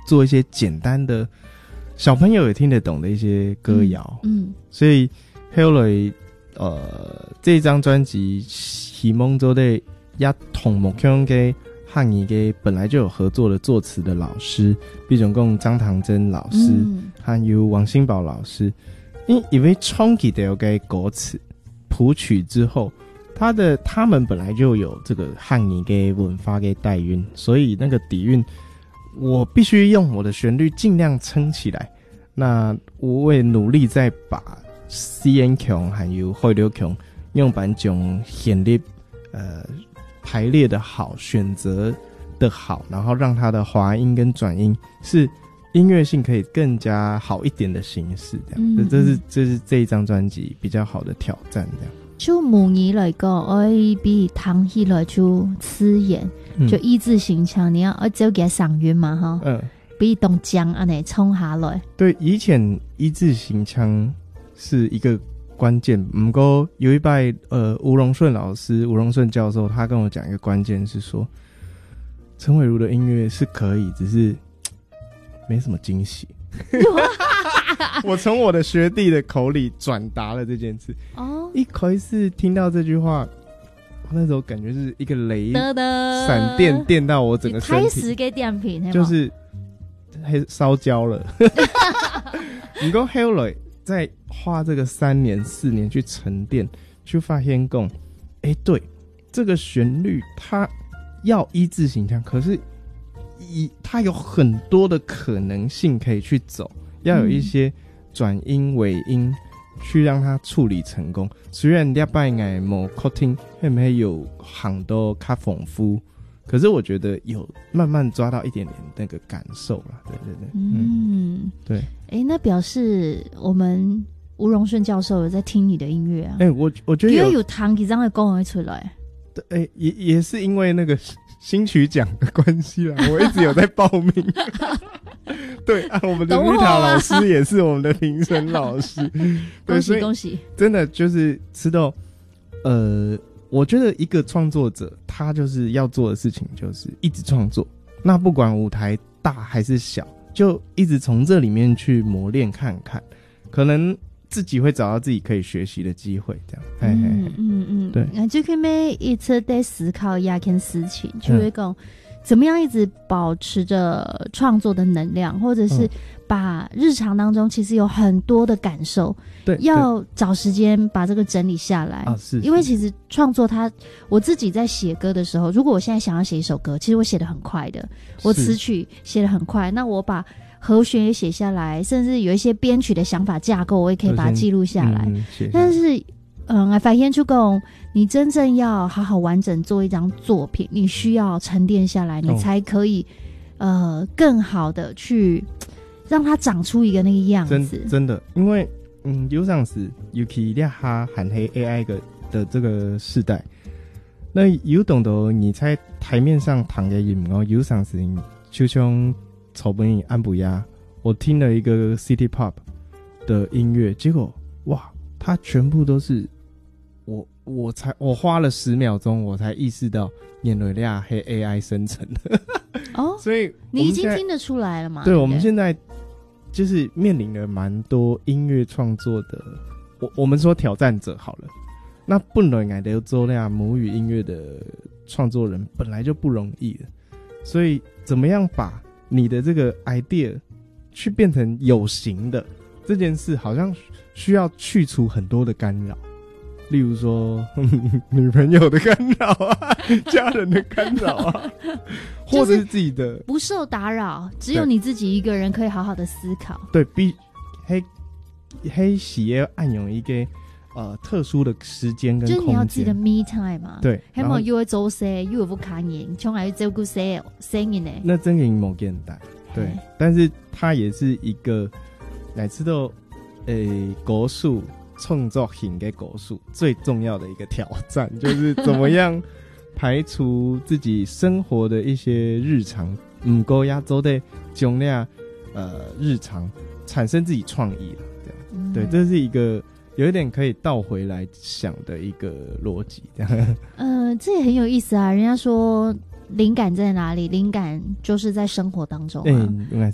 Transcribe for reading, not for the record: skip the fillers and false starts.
做一些简单的小朋友也听得懂的一些歌谣。所以后来这一张专辑希望做的也同目腔给汉语给本来就有合作的作词的老师，比如讲张唐真老师，还有王新宝老师，因为创起的有个歌词谱曲之后，他们本来就有这个汉语给文化给带韵，所以那个底蕴我必须用我的旋律尽量撑起来。那我会努力再把 CN 强还有汇流强用版种旋律排列的好，选择的好，然后让它的滑音跟转音是音乐性可以更加好一点的形式，这样。这是这一张专辑比较好的挑战，这样。 就母语来讲，我比唐起来就词言，就一字形腔，你要只有给它赏韵嘛哈。比动江啊那冲下来。对， 以前一字形腔是一个关键，不过有一拜吴荣顺老师、吴荣顺教授，他跟我讲一个关键是说，陈伟儒的音乐是可以，只是没什么惊喜。我从我的学弟的口里转达了这件事。一开始听到这句话，我那时候感觉是一个雷闪电电到我整个身体，开始给电瓶，就是烧焦了。不过后来再花这个3年4年去沉淀，去发现讲，对，这个旋律它要一字形腔，可是它有很多的可能性可以去走，要有一些转音尾音去让它处理成功。虽然你拜爱某口听会不会有很多较丰富，可是我觉得有慢慢抓到一点点那个感受啦。对对。那表示我们吴荣顺教授有在听你的音乐啊？我觉得有弹吉他的歌会出来。对，也是因为那个新曲奖的关系啦，我一直有在报名。对啊，我们的Rita老师也是我们的评审老师。恭喜恭喜！真的就是吃到我觉得一个创作者他就是要做的事情就是一直创作，那不管舞台大还是小，就一直从这里面去磨练看看，可能自己会找到自己可以学习的机会，这样。对， 就可以一直在思考一件事情，就会讲怎么样一直保持着创作的能量，或者是把日常当中其实有很多的感受，对，要找时间把这个整理下来。是，因为其实创作我自己在写歌的时候，如果我现在想要写一首歌，其实我写得很快的，我词曲写得很快，那我把和弦也写下来，甚至有一些编曲的想法架构，我也可以把它记录下来。但是发现出讲，你真正要好好完整做一张作品，你需要沉淀下来，你才可以更好的去让它长出一个那个样子。真的，因为有阵时尤其在哈喊黑 AI 的这个时代，那有懂得你在台面上谈的音乐，有阵时就像草本影安补呀，我听了一个 City Pop 的音乐，结果哇，它全部都是我花了10秒钟，我才意识到眼泪俩黑 AI 生成的。所以你已经听得出来了嘛？对，我们现在就是面临了蛮多音乐创作的，我们说挑战者好了。那本来要做那样母语音乐的创作人本来就不容易了，所以怎么样把你的这个 idea 去变成有形的这件事，好像需要去除很多的干扰，例如说女朋友的干扰啊，家人的干扰啊，或者是自己的不受打扰，只有你自己一个人可以好好的思考。对，黑喜也按用一个特殊的时间跟空间，就是你要自己的 me time 嘛。对，希望又会做事又不卡人，从来照顾声音呢。那真的没简单，对，但是它也是一个乃至到国术创作型的国术最重要的一个挑战，就是怎么样排除自己生活的一些日常，不够压轴的将那日常产生自己创意了，这样。对，这是一个有一点可以倒回来想的一个逻辑，这样。这也很有意思啊！人家说灵感在哪里？灵感就是在生活当中啊。